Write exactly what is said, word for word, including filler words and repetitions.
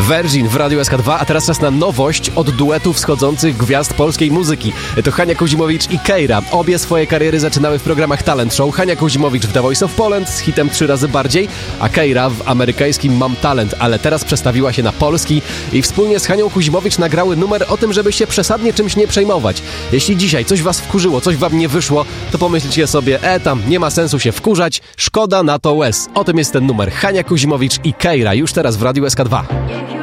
Virgin w Radiu S K dwa, a teraz czas na nowość od duetu wschodzących gwiazd polskiej muzyki. To Hania Kuzimowicz i Keira. Obie swoje kariery zaczynały w programach Talent Show. Hania Kuzimowicz w The Voice of Poland z hitem Trzy razy bardziej, a Keira w amerykańskim Mam Talent, ale teraz przestawiła się na polski i wspólnie z Hanią Kuzimowicz nagrały numer o tym, żeby się przesadnie czymś nie przejmować. Jeśli dzisiaj coś was wkurzyło, coś wam nie wyszło, to pomyślcie sobie, e tam, nie ma sensu się wkurzać, szkoda na to łez. O tym jest ten numer. Hania Kuzimowicz i Keira już teraz w Radiu S K dwa.